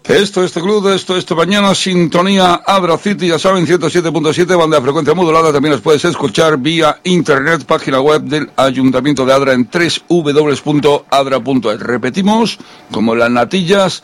Esto es Club, esto es mañana, sintonía Adra City, ya saben, 107.7, banda de frecuencia modulada. También los puedes escuchar vía internet, página web del Ayuntamiento de Adra en www.adra.es. Repetimos, como las natillas,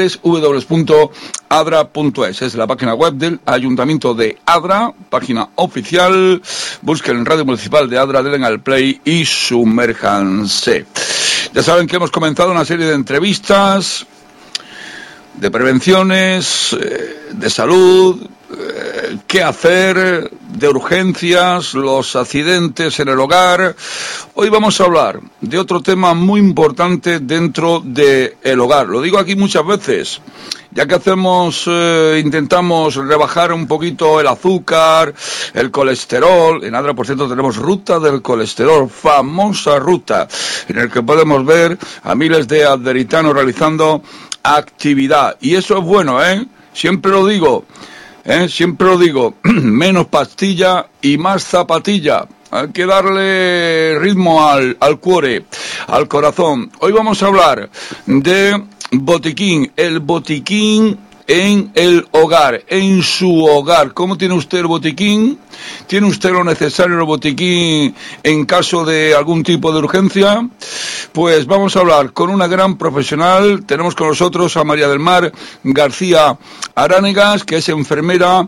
www.adra.es. Es la página web del Ayuntamiento de Adra, página oficial. Busquen en Radio Municipal de Adra, denle al play y sumérjanse. Ya saben que hemos comenzado una serie de entrevistas, de prevenciones, de salud, qué hacer, de urgencias, los accidentes en el hogar. Hoy vamos a hablar de otro tema muy importante dentro del hogar. Lo digo aquí muchas veces, ya que intentamos rebajar un poquito el azúcar, el colesterol. En Adra, por cierto, tenemos ruta del colesterol, famosa ruta, en el que podemos ver a miles de adveritanos realizando actividad. Y eso es bueno, siempre lo digo, menos pastilla y más zapatilla. Hay que darle ritmo al cuore, al corazón. Hoy vamos a hablar de botiquín, el botiquín en el hogar, en su hogar. ¿Cómo tiene usted el botiquín? ¿Tiene usted lo necesario en el botiquín en caso de algún tipo de urgencia? Pues vamos a hablar con una gran profesional. Tenemos con nosotros a María del Mar García Aránegas, que es enfermera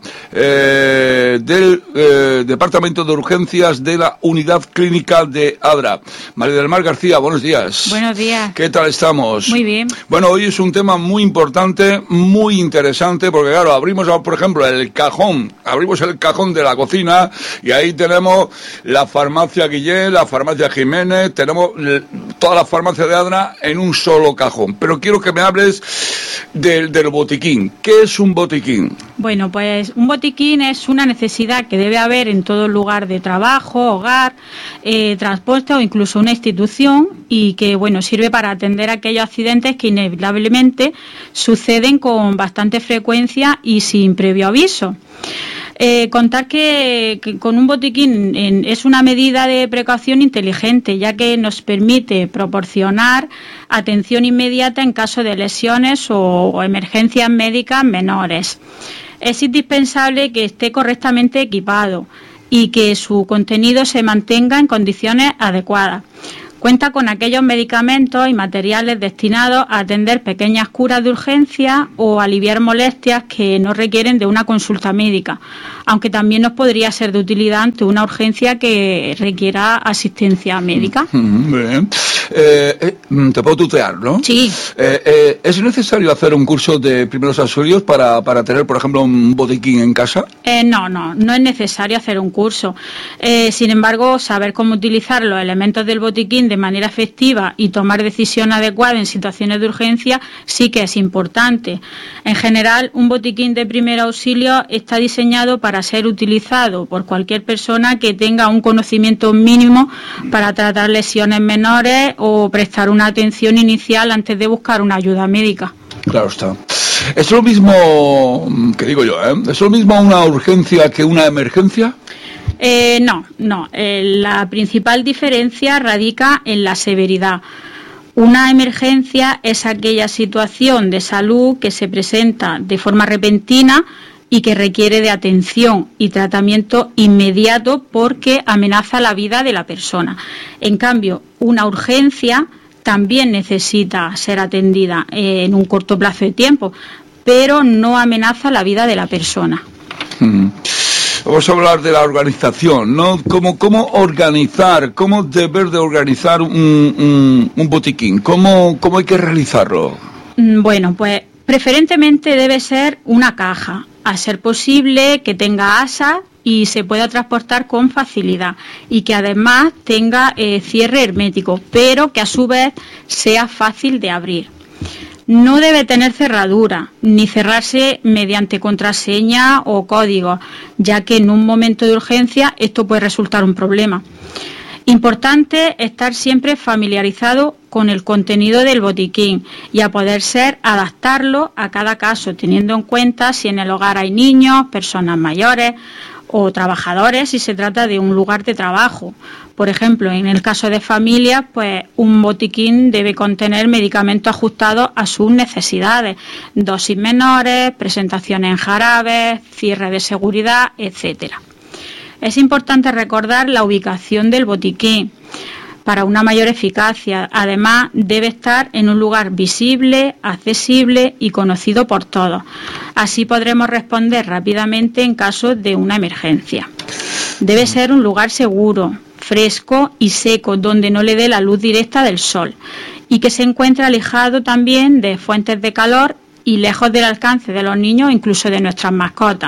del Departamento de Urgencias de la Unidad Clínica de Adra. María del Mar García, buenos días. Buenos días. ¿Qué tal estamos? Muy bien. Bueno, hoy es un tema muy importante, muy interesante, porque claro, abrimos, por ejemplo, el cajón de la cocina y ahí tenemos la farmacia Guillén, la farmacia Jiménez, tenemos todas las farmacias de Adra en un solo cajón. Pero quiero que me hables del botiquín. ¿Qué es un botiquín? Bueno, pues un botiquín es una necesidad que debe haber en todo lugar de trabajo, hogar, transporte o incluso una institución, y que, bueno, sirve para atender aquellos accidentes que inevitablemente suceden con bastante frecuencia y sin previo aviso. Contar que con un botiquín es una medida de precaución inteligente, ya que nos permite proporcionar atención inmediata en caso de lesiones o emergencias médicas menores. Es indispensable que esté correctamente equipado y que su contenido se mantenga en condiciones adecuadas. Cuenta con aquellos medicamentos y materiales destinados a atender pequeñas curas de urgencia o aliviar molestias que no requieren de una consulta médica, aunque también nos podría ser de utilidad ante una urgencia que requiera asistencia médica. Bien. Te puedo tutear, ¿no? Sí. ¿Es necesario hacer un curso de primeros auxilios para tener, por ejemplo, un botiquín en casa? No es necesario hacer un curso. Sin embargo, saber cómo utilizar los elementos del botiquín de manera efectiva y tomar decisión adecuada en situaciones de urgencia sí que es importante. En general, un botiquín de primer auxilio está diseñado para ser utilizado por cualquier persona que tenga un conocimiento mínimo para tratar lesiones menores o prestar una atención inicial antes de buscar una ayuda médica. Claro está. ¿Es lo mismo, que digo yo, ¿es lo mismo una urgencia que una emergencia? No. La principal diferencia radica en la severidad. Una emergencia es aquella situación de salud que se presenta de forma repentina y que requiere de atención y tratamiento inmediato porque amenaza la vida de la persona. En cambio, una urgencia también necesita ser atendida en un corto plazo de tiempo, pero no amenaza la vida de la persona. Vamos a hablar de la organización, ¿no? ¿Cómo organizar, cómo deber de organizar un botiquín? ¿Cómo hay que realizarlo? Bueno, pues preferentemente debe ser una caja, a ser posible que tenga asas y se pueda transportar con facilidad y que además tenga cierre hermético, pero que a su vez sea fácil de abrir. No debe tener cerradura, ni cerrarse mediante contraseña o código, ya que en un momento de urgencia esto puede resultar un problema. Importante estar siempre familiarizado con el contenido del botiquín y, a poder ser, adaptarlo a cada caso, teniendo en cuenta si en el hogar hay niños, personas mayores o trabajadores si se trata de un lugar de trabajo. Por ejemplo, en el caso de familias, pues un botiquín debe contener medicamentos ajustados a sus necesidades, dosis menores, presentaciones en jarabes, cierre de seguridad, etcétera. Es importante recordar la ubicación del botiquín para una mayor eficacia. Además, debe estar en un lugar visible, accesible y conocido por todos. Así podremos responder rápidamente en caso de una emergencia. Debe ser un lugar seguro, fresco y seco, donde no le dé la luz directa del sol y que se encuentre alejado también de fuentes de calor y lejos del alcance de los niños, incluso de nuestras mascotas.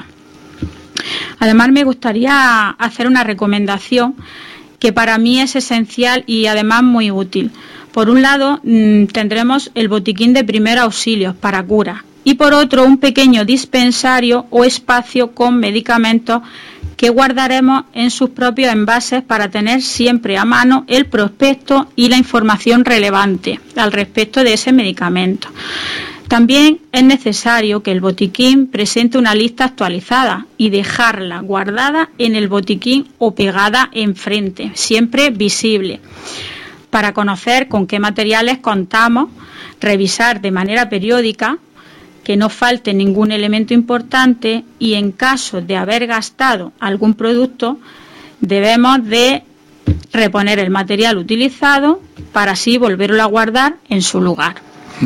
Además, me gustaría hacer una recomendación que para mí es esencial y además muy útil. Por un lado, tendremos el botiquín de primeros auxilios para curas y por otro, un pequeño dispensario o espacio con medicamentos que guardaremos en sus propios envases para tener siempre a mano el prospecto y la información relevante al respecto de ese medicamento. También es necesario que el botiquín presente una lista actualizada y dejarla guardada en el botiquín o pegada enfrente, siempre visible, para conocer con qué materiales contamos, revisar de manera periódica que no falte ningún elemento importante y en caso de haber gastado algún producto debemos de reponer el material utilizado para así volverlo a guardar en su lugar.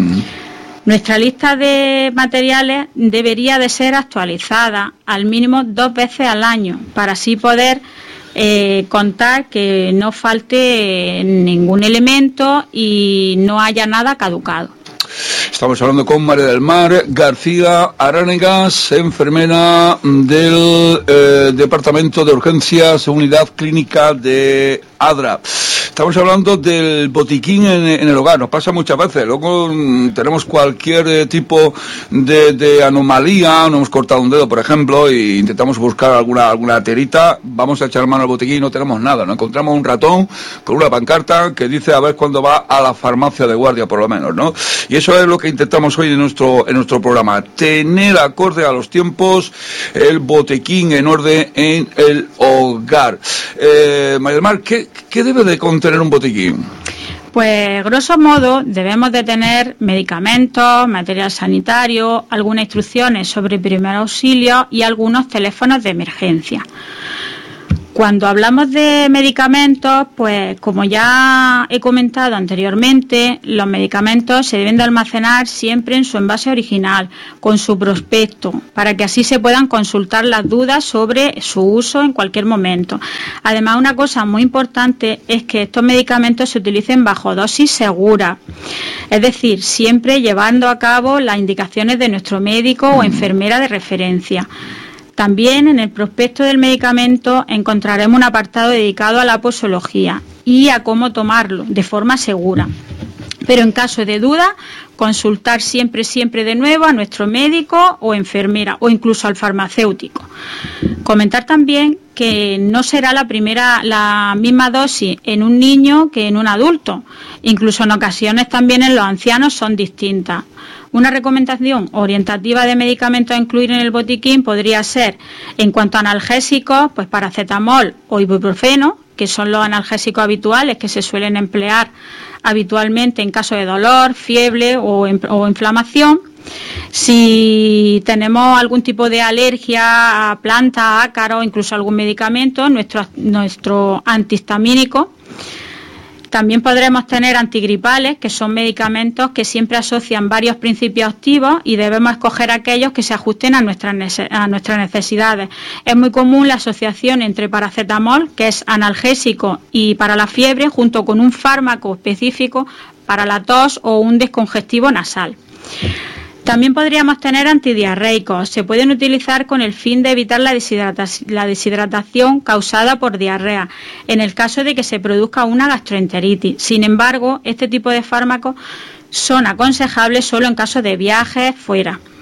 Nuestra lista de materiales debería de ser actualizada al mínimo 2 veces al año para así poder contar que no falte ningún elemento y no haya nada caducado. Estamos hablando con María del Mar García Aránegas, enfermera del Departamento de Urgencias, Unidad Clínica de ADRA. Estamos hablando del botiquín en el hogar. Nos pasa muchas veces. Luego tenemos cualquier tipo de anomalía. Nos hemos cortado un dedo, por ejemplo, e intentamos buscar alguna terita. Vamos a echar mano al botiquín y no tenemos nada. Nos encontramos un ratón con una pancarta que dice a ver cuándo va a la farmacia de guardia, por lo menos, ¿no? Y eso es lo que intentamos hoy en nuestro programa. Tener acorde a los tiempos el botiquín en orden en el hogar. María del Mar, ¿qué debe de contener un botiquín? Pues, grosso modo, debemos de tener medicamentos, material sanitario, algunas instrucciones sobre primer auxilio y algunos teléfonos de emergencia. Cuando hablamos de medicamentos, pues como ya he comentado anteriormente, los medicamentos se deben de almacenar siempre en su envase original, con su prospecto, para que así se puedan consultar las dudas sobre su uso en cualquier momento. Además, una cosa muy importante es que estos medicamentos se utilicen bajo dosis segura, es decir, siempre llevando a cabo las indicaciones de nuestro médico o enfermera de referencia. También en el prospecto del medicamento encontraremos un apartado dedicado a la posología y a cómo tomarlo de forma segura. Pero en caso de duda, consultar siempre de nuevo a nuestro médico o enfermera o incluso al farmacéutico. Comentar también que no será la misma dosis en un niño que en un adulto. Incluso en ocasiones también en los ancianos son distintas. Una recomendación orientativa de medicamentos a incluir en el botiquín podría ser, en cuanto a analgésicos, pues paracetamol o ibuprofeno, que son los analgésicos habituales que se suelen emplear habitualmente en caso de dolor, fiebre o inflamación. Si tenemos algún tipo de alergia a plantas, ácaros, incluso algún medicamento, nuestro antihistamínico. También podremos tener antigripales, que son medicamentos que siempre asocian varios principios activos y debemos escoger aquellos que se ajusten a nuestras necesidades. Es muy común la asociación entre paracetamol, que es analgésico, y para la fiebre, junto con un fármaco específico para la tos o un descongestivo nasal. También podríamos tener antidiarreicos. Se pueden utilizar con el fin de evitar la deshidratación causada por diarrea, en el caso de que se produzca una gastroenteritis. Sin embargo, este tipo de fármacos son aconsejables solo en caso de viajes fuera.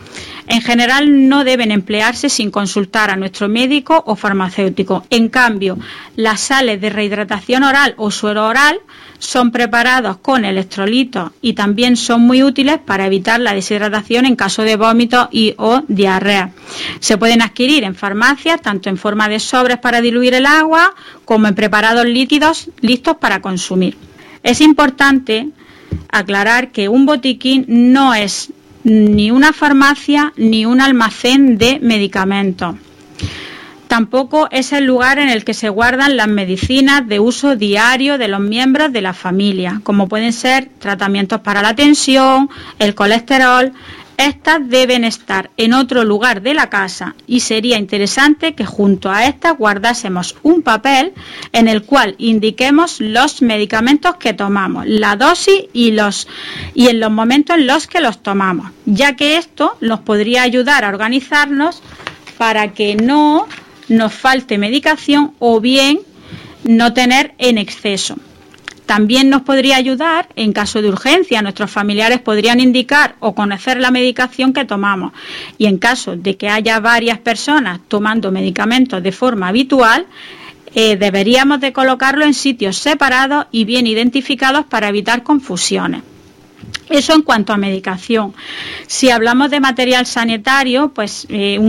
En general no deben emplearse sin consultar a nuestro médico o farmacéutico. En cambio, las sales de rehidratación oral o suero oral son preparados con electrolitos y también son muy útiles para evitar la deshidratación en caso de vómitos y o diarrea. Se pueden adquirir en farmacias tanto en forma de sobres para diluir el agua como en preparados líquidos listos para consumir. Es importante aclarar que un botiquín no es ni una farmacia ni un almacén de medicamentos. Tampoco es el lugar en el que se guardan las medicinas de uso diario de los miembros de la familia, como pueden ser tratamientos para la tensión, el colesterol. Estas deben estar en otro lugar de la casa y sería interesante que junto a estas guardásemos un papel en el cual indiquemos los medicamentos que tomamos, la dosis y en los momentos en los que los tomamos, ya que esto nos podría ayudar a organizarnos para que no nos falte medicación o bien no tener en exceso. También nos podría ayudar en caso de urgencia. Nuestros familiares podrían indicar o conocer la medicación que tomamos. Y en caso de que haya varias personas tomando medicamentos de forma habitual, deberíamos de colocarlo en sitios separados y bien identificados para evitar confusiones. Eso en cuanto a medicación. Si hablamos de material sanitario, pues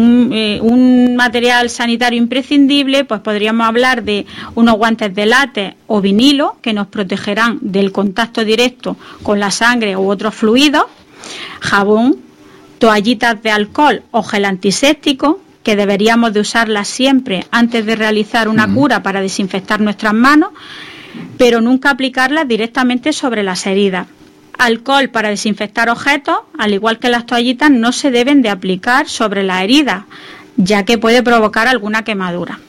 un material sanitario imprescindible, pues podríamos hablar de unos guantes de látex o vinilo que nos protegerán del contacto directo con la sangre u otros fluidos, jabón, toallitas de alcohol o gel antiséptico, que deberíamos de usarlas siempre antes de realizar una cura para desinfectar nuestras manos, pero nunca aplicarlas directamente sobre las heridas. Alcohol para desinfectar objetos, al igual que las toallitas, no se deben de aplicar sobre la herida, ya que puede provocar alguna quemadura.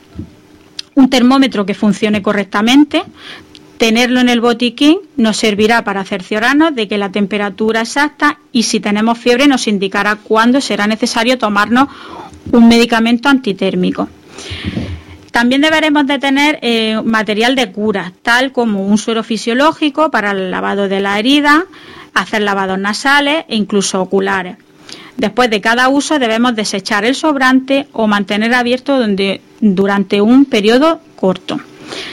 Un termómetro que funcione correctamente, tenerlo en el botiquín nos servirá para cerciorarnos de que la temperatura exacta y si tenemos fiebre nos indicará cuándo será necesario tomarnos un medicamento antitérmico. También deberemos de tener material de cura, tal como un suero fisiológico para el lavado de la herida, hacer lavados nasales e incluso oculares. Después de cada uso debemos desechar el sobrante o mantener abierto durante un periodo corto.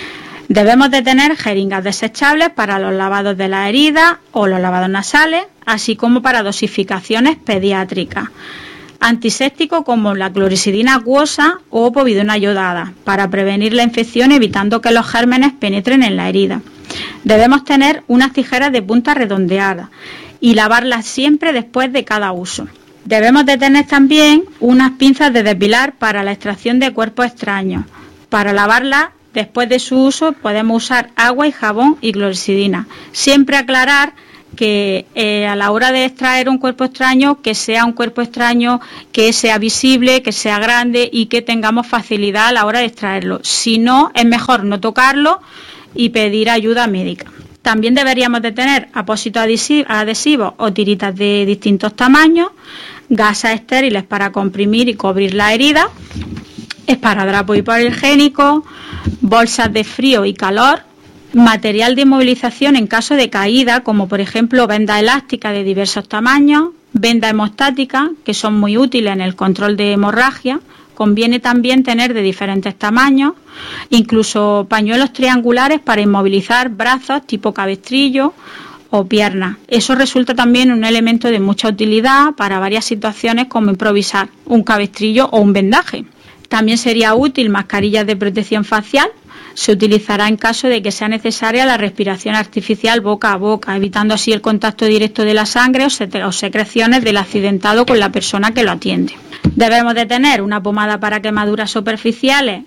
Debemos de tener jeringas desechables para los lavados de la herida o los lavados nasales, así como para dosificaciones pediátricas. Antiséptico como la clorexidina acuosa o povidona iodada para prevenir la infección evitando que los gérmenes penetren en la herida. Debemos tener unas tijeras de punta redondeada y lavarlas siempre después de cada uso. Debemos de tener también unas pinzas de depilar para la extracción de cuerpos extraños. Para lavarlas después de su uso podemos usar agua y jabón y clorexidina. Siempre aclarar que a la hora de extraer un cuerpo extraño, que sea un cuerpo extraño que sea visible, que sea grande y que tengamos facilidad a la hora de extraerlo. Si no, es mejor no tocarlo y pedir ayuda médica. También deberíamos de tener apósitos adhesivos o tiritas de distintos tamaños, gasas estériles para comprimir y cubrir la herida, esparadrapo hipoalergénico, bolsas de frío y calor, material de inmovilización en caso de caída, como por ejemplo vendas elásticas de diversos tamaños, vendas hemostáticas, que son muy útiles en el control de hemorragia. Conviene también tener de diferentes tamaños, incluso pañuelos triangulares para inmovilizar brazos tipo cabestrillo o piernas. Eso resulta también un elemento de mucha utilidad para varias situaciones como improvisar un cabestrillo o un vendaje. También sería útil mascarillas de protección facial. Se utilizará en caso de que sea necesaria la respiración artificial boca a boca, evitando así el contacto directo de la sangre o secreciones del accidentado con la persona que lo atiende. Debemos de tener una pomada para quemaduras superficiales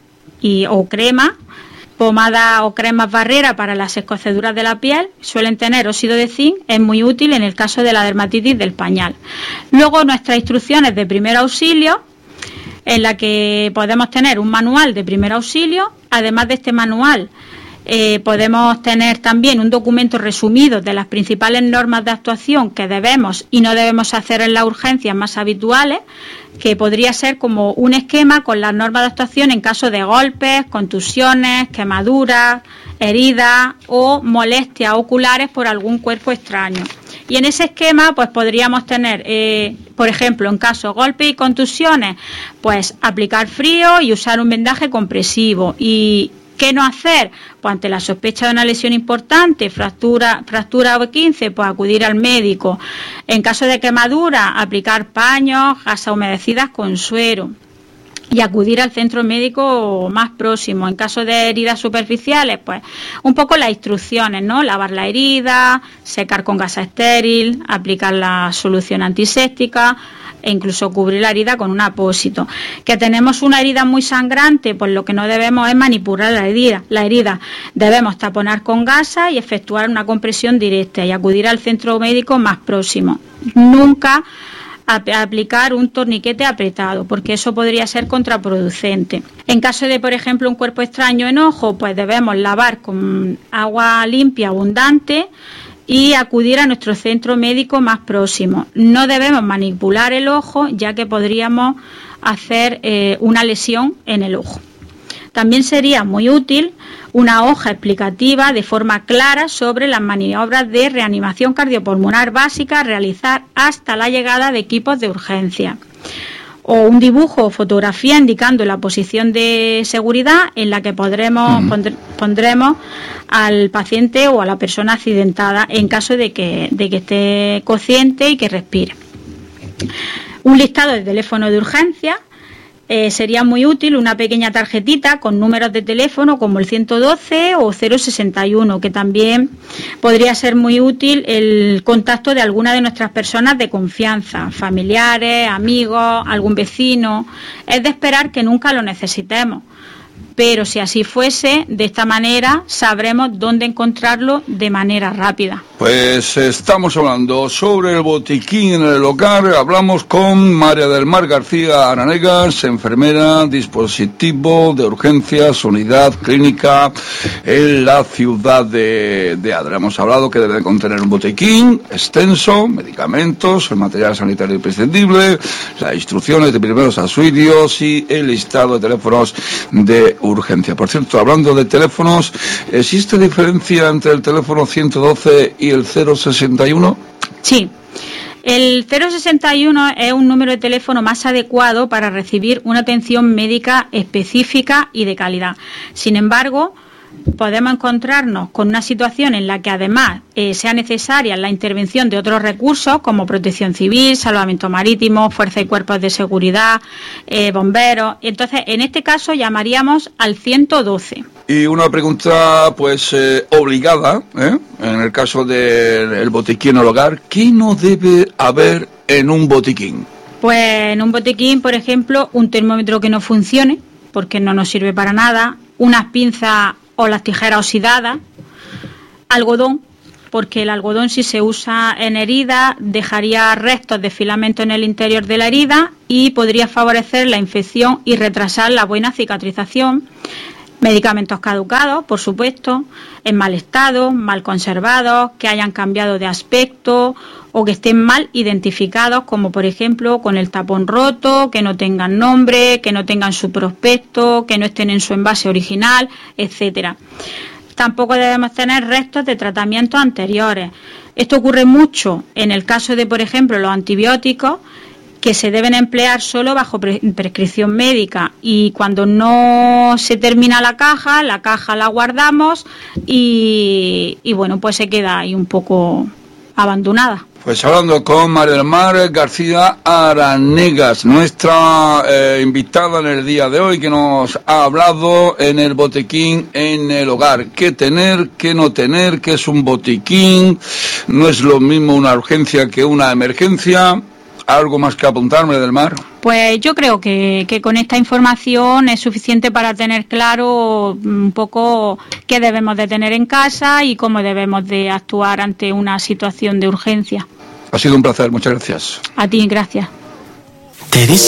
o crema, pomada o cremas barrera para las escoceduras de la piel, suelen tener óxido de zinc, es muy útil en el caso de la dermatitis del pañal. Luego nuestras instrucciones de primer auxilio, en la que podemos tener un manual de primer auxilio. Además de este manual, podemos tener también un documento resumido de las principales normas de actuación que debemos y no debemos hacer en las urgencias más habituales, que podría ser como un esquema con las normas de actuación en caso de golpes, contusiones, quemaduras, heridas o molestias oculares por algún cuerpo extraño. Y en ese esquema pues podríamos tener, por ejemplo, en caso de golpes y contusiones, pues aplicar frío y usar un vendaje compresivo. ¿Y qué no hacer? Pues ante la sospecha de una lesión importante, fractura o 15, pues acudir al médico. En caso de quemadura, aplicar paños, gasas humedecidas con suero y acudir al centro médico más próximo. En caso de heridas superficiales, pues un poco las instrucciones, ¿no? Lavar la herida, secar con gasa estéril, aplicar la solución antiséptica e incluso cubrir la herida con un apósito. Que tenemos una herida muy sangrante, pues lo que no debemos es manipular la herida. Debemos taponar con gasa y efectuar una compresión directa y acudir al centro médico más próximo. Nunca aplicar un torniquete apretado, porque eso podría ser contraproducente. En caso de, por ejemplo, un cuerpo extraño en ojo, pues debemos lavar con agua limpia abundante y acudir a nuestro centro médico más próximo. No debemos manipular el ojo, ya que podríamos hacer una lesión en el ojo. También sería muy útil una hoja explicativa de forma clara sobre las maniobras de reanimación cardiopulmonar básica a realizar hasta la llegada de equipos de urgencia. O un dibujo o fotografía indicando la posición de seguridad en la que pondremos al paciente o a la persona accidentada en caso de que esté consciente y que respire. Un listado de teléfono de urgencia. Sería muy útil una pequeña tarjetita con números de teléfono como el 112 o 061, que también podría ser muy útil el contacto de alguna de nuestras personas de confianza, familiares, amigos, algún vecino. Es de esperar que nunca lo necesitemos, pero si así fuese, de esta manera sabremos dónde encontrarlo de manera rápida. Pues estamos hablando sobre el botiquín en el hogar. Hablamos con María del Mar García Aranegas, enfermera, dispositivo de urgencias, unidad clínica en la ciudad de Adra. Hemos hablado que debe contener un botiquín extenso, medicamentos, el material sanitario imprescindible, las instrucciones de primeros auxilios y el listado de teléfonos de urgencia. Por cierto, hablando de teléfonos, ¿existe diferencia entre el teléfono 112 y el 061? Sí. El 061 es un número de teléfono más adecuado para recibir una atención médica específica y de calidad. Sin embargo, podemos encontrarnos con una situación en la que además sea necesaria la intervención de otros recursos como protección civil, salvamento marítimo, fuerzas y cuerpos de seguridad, bomberos. Entonces, en este caso llamaríamos al 112. Y una pregunta pues obligada, en el caso del botiquín al hogar, ¿qué no debe haber en un botiquín? Pues en un botiquín, por ejemplo, un termómetro que no funcione, porque no nos sirve para nada, unas pinzas o las tijeras oxidadas, algodón, porque el algodón, si se usa en herida, dejaría restos de filamento en el interior de la herida y podría favorecer la infección y retrasar la buena cicatrización. Medicamentos caducados, por supuesto, en mal estado, mal conservados, que hayan cambiado de aspecto o que estén mal identificados, como por ejemplo con el tapón roto, que no tengan nombre, que no tengan su prospecto, que no estén en su envase original, etcétera. Tampoco debemos tener restos de tratamientos anteriores. Esto ocurre mucho en el caso de, por ejemplo, los antibióticos, que se deben emplear solo bajo prescripción médica, y cuando no se termina la caja la guardamos y bueno, pues se queda ahí un poco abandonada. Pues hablando con María del Mar García Aranegas, nuestra invitada en el día de hoy, que nos ha hablado en el botiquín en el hogar. ¿Qué tener, qué no tener, qué es un botiquín? No es lo mismo una urgencia que una emergencia. ¿Algo más que apuntar, María del Mar? Pues yo creo que con esta información es suficiente para tener claro un poco qué debemos de tener en casa y cómo debemos de actuar ante una situación de urgencia. Ha sido un placer, muchas gracias. A ti, gracias. Te dice